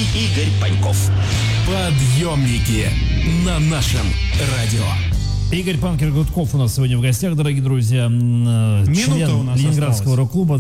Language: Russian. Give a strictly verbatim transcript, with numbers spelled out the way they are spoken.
Игорь Паньков. Подъемники на нашем радио. Игорь Панкер Гудков у нас сегодня в гостях, дорогие друзья. Минута Член у нас Ленинградского осталась. рок-клуба.